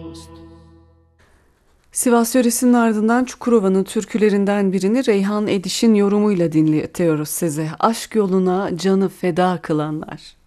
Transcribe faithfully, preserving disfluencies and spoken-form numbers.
dost. Sivas yöresinin ardından Çukurova'nın türkülerinden birini Reyhan Ediş'in yorumuyla dinletiyoruz size. Aşk yoluna canı feda kılanlar.